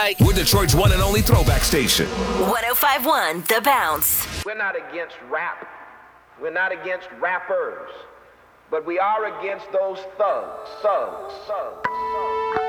like. We're Detroit's one and only throwback station. 105.1 The Bounce. We're not against rap. We're not against rappers. But we are against those thugs.